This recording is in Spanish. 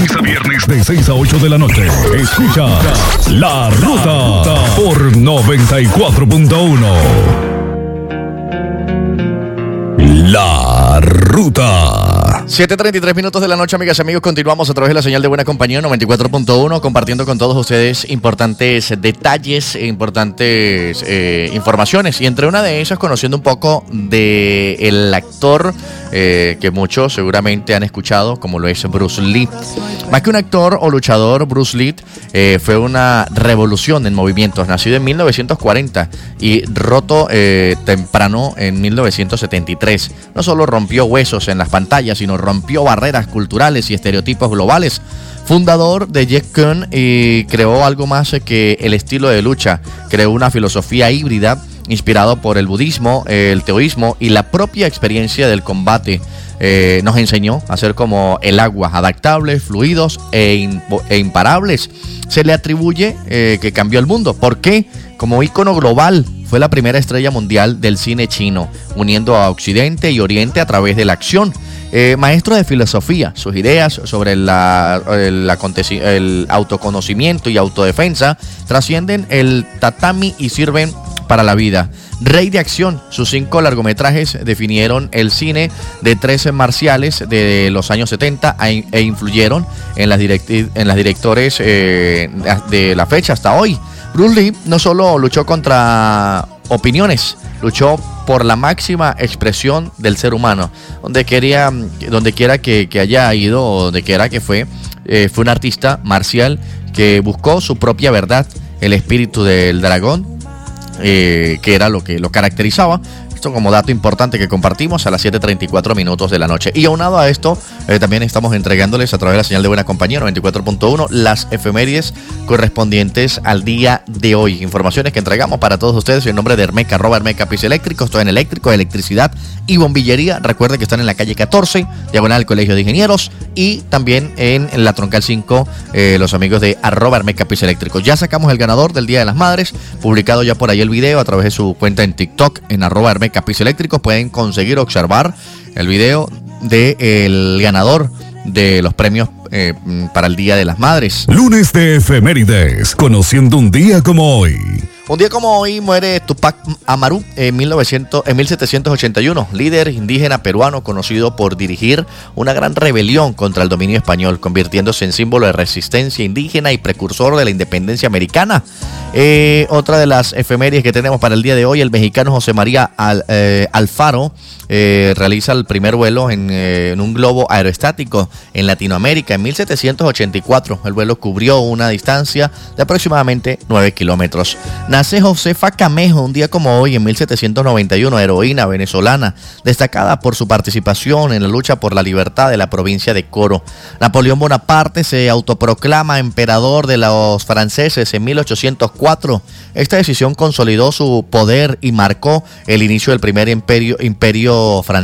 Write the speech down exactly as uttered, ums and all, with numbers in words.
lunes a viernes de seis a ocho de la noche. Escucha La Ruta por noventa y cuatro punto uno. La Ruta. siete treinta y tres minutos de la noche, amigas y amigos. Continuamos a través de la señal de Buena Compañía noventa y cuatro punto uno, compartiendo con todos ustedes importantes detalles, importantes eh, informaciones. Y entre una de esas, conociendo un poco de el actor eh, que muchos seguramente han escuchado, como lo es Bruce Lee. Más que un actor o luchador, Bruce Lee eh, fue una revolución en movimientos. Nacido en mil novecientos cuarenta y roto eh, temprano en mil novecientos setenta y tres. No solo rompió huesos en las pantallas, sino rompió barreras culturales y estereotipos globales. Fundador de Jeet Kune y creó algo más que el estilo de lucha. Creó una filosofía híbrida inspirado por el budismo, el taoísmo y la propia experiencia del combate. Eh, nos enseñó a ser como el agua, adaptables, fluidos e, impo- e imparables. Se le atribuye eh, que cambió el mundo. ¿Por qué? Como ícono global, fue la primera estrella mundial del cine chino, uniendo a Occidente y Oriente a través de la acción. Eh, maestro de filosofía, sus ideas sobre la, el, aconteci- el autoconocimiento y autodefensa trascienden el tatami y sirven para la vida. Rey de acción, sus cinco largometrajes definieron el cine de trece marciales de los años setenta e influyeron en las, directi- en las directores eh, de la fecha hasta hoy. Bruce Lee no solo luchó contra opiniones, luchó por la máxima expresión del ser humano. Donde quería, donde quiera que, que haya ido o donde quiera que fue, eh, fue un artista marcial que buscó su propia verdad, el espíritu del dragón, eh, que era lo que lo caracterizaba. Esto como dato importante que compartimos a las siete treinta y cuatro minutos de la noche. Y aunado a esto, eh, también estamos entregándoles a través de la señal de Buena Compañía noventa y cuatro punto uno las efemérides correspondientes al día de hoy. Informaciones que entregamos para todos ustedes en nombre de Hermeca, arroba Hermeca Piso Eléctrico. Esto en eléctrico, electricidad y bombillería. Recuerden que están en la calle catorce, diagonal al Colegio de Ingenieros, y también en la Troncal cinco, eh, los amigos de arroba Hermeca Piso Eléctrico. Ya sacamos el ganador del Día de las Madres, publicado ya por ahí el video a través de su cuenta en TikTok en arroba Hermeca Piso Eléctrico. Pueden conseguir observar el video del ganador de los premios eh, para el Día de las Madres. Lunes de efemérides, conociendo un día como hoy. Un día como hoy muere Tupac Amaru en, mil novecientos, en mil setecientos ochenta y uno, líder indígena peruano conocido por dirigir una gran rebelión contra el dominio español, convirtiéndose en símbolo de resistencia indígena y precursor de la independencia americana. Eh, otra de las efemérides que tenemos para el día de hoy, el mexicano José María Al, eh, Alfaro eh, realiza el primer vuelo en, eh, en un globo aerostático en Latinoamérica en mil setecientos ochenta y cuatro. El vuelo cubrió una distancia de aproximadamente nueve kilómetros. Nace Josefa Camejo un día como hoy en mil setecientos noventa y uno, heroína venezolana, destacada por su participación en la lucha por la libertad de la provincia de Coro. Napoleón Bonaparte se autoproclama emperador de los franceses en mil ochocientos cuatro. Esta decisión consolidó su poder y marcó el inicio del primer imperio, imperio francés.